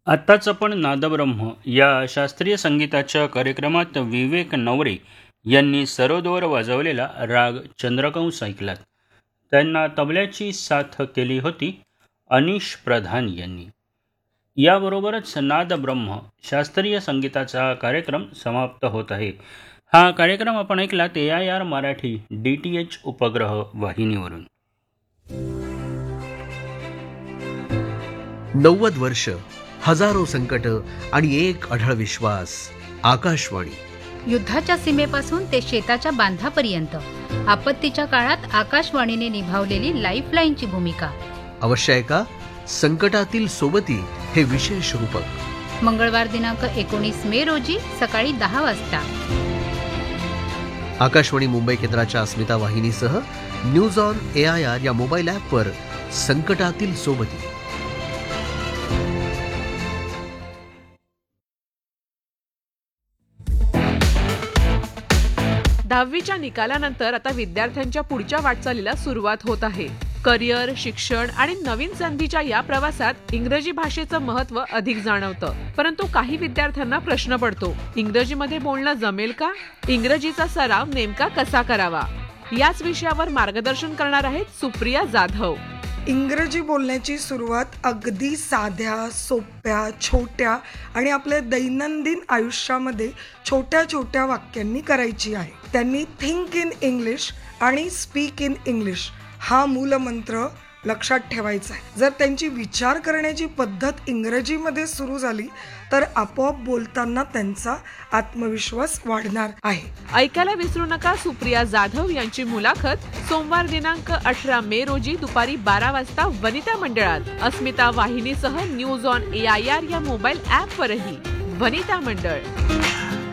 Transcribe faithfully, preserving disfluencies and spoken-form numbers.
आत्ताच आपण नादब्रह्म या शास्त्रीय संगीताच्या कार्यक्रमात विवेक नवरे यांनी सरोदवर वाजवलेला राग चंद्रकंस ऐकलात. त्यांना तबल्याची साथ केली होती अनिश प्रधान यांनी. याबरोबरच नादब्रह्म शास्त्रीय संगीताचा कार्यक्रम समाप्त होत आहे. हा कार्यक्रम आपण ऐकलात ए I R Marathi D T H उपग्रह वाहिनीवरून. नव्वद वर्ष, हजारो संकट आणि एक अढळ विश्वास. आकाशवाणी. युद्धाच्या सीमेपासून ते शेताच्या बांधापर्यंत आपत्तीच्या काळात आकाशवाणीने निभावलेली लाईफलाईनची भूमिका. अवश्य ऐका संकटातील सोबती हे विशेष रूपक. मंगळवार दिनांक एकोणीस मे रोजी सकाळी दहा वाजता आकाशवाणी मुंबई केंद्राच्या अस्मिता वाहिनीसह news on A I R या मोबाईल ॲपवर संकटातील सोबती. दहावीच्या निकालानंतर आता विद्यार्थ्यांच्या पुढच्या वाटचालीला सुरुवात होत आहे. करिअर, शिक्षण आणि नवीन संधीच्या या प्रवासात इंग्रजी भाषेचं महत्त्व अधिक जाणवतं. परंतु काही विद्यार्थ्यांना प्रश्न पडतो, इंग्रजीमध्ये बोलणं जमेल का? इंग्रजीचा सराव नेमका कसा करावा? याच विषयावर मार्गदर्शन करणार आहेत सुप्रिया जाधव. इंग्रजी बोलण्याची सुरुवात अगदी साध्या, सोप्या, छोट्या आणि आपल्या दैनंदिन आयुष्यामध्ये छोट्या छोट्या वाक्यांनी करायची आहे. त्यांनी थिंक इन इंग्लिश आणि स्पीक इन इंग्लिश हा मूलमंत्र लक्षात ठेवायचा आहे. जर त्यांची विचार करण्याची पद्धत इंग्रजीमध्ये सुरू झाली तर आपोआप बोलताना त्यांचा आत्मविश्वास वाढणार आहे. ऐकायला विसरू नका सुप्रिया जाधव यांची मुलाखत सोमवार दिनांक अठरा मे रोजी दुपारी बारा वाजता वनिता मंडळात. अस्मिता वाहिनीसह news on A I R या मोबाईल ॲपवरही वनिता मंडळ.